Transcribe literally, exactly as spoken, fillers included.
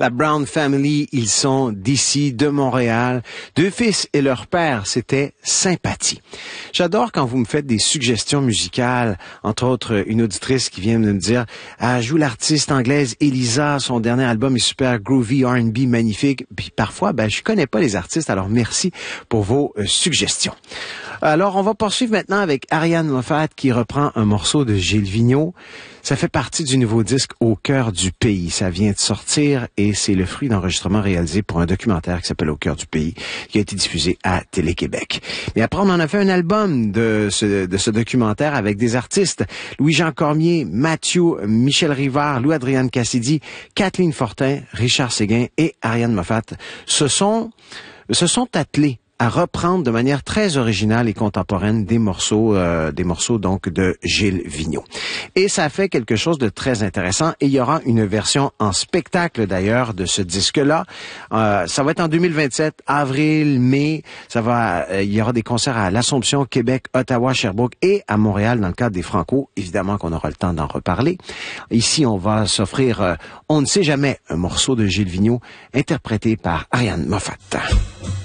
La Brown Family, ils sont d'ici, de Montréal. Deux fils et leur père, c'était Sympathie. J'adore quand vous me faites des suggestions musicales, entre autres une auditrice qui vient de me dire ah, « joue l'artiste anglaise Elisa, son dernier album est super groovy, R and B magnifique. » Puis parfois, ben je connais pas les artistes, alors merci pour vos euh, suggestions. Alors, on va poursuivre maintenant avec Ariane Moffat qui reprend un morceau de Gilles Vigneault. Ça fait partie du nouveau disque Au cœur du pays. Ça vient de sortir et c'est le fruit d'enregistrements réalisés pour un documentaire qui s'appelle Au cœur du pays, qui a été diffusé à Télé-Québec. Mais après, on en a fait un album de ce, de ce documentaire avec des artistes. Louis-Jean Cormier, Mathieu, Michel Rivard, Louis-Adrienne Cassidy, Kathleen Fortin, Richard Séguin et Ariane Moffat se sont, se sont attelés à reprendre de manière très originale et contemporaine des morceaux, euh, des morceaux donc de Gilles Vigneault. Et ça fait quelque chose de très intéressant. Et il y aura une version en spectacle d'ailleurs de ce disque-là. Euh, ça va être en deux mille vingt-sept, avril, mai. Ça va, euh, il y aura des concerts à l'Assomption, Québec, Ottawa, Sherbrooke et à Montréal dans le cadre des Franco. Évidemment qu'on aura le temps d'en reparler. Ici, on va s'offrir, euh, on ne sait jamais, un morceau de Gilles Vigneault interprété par Ariane Moffat.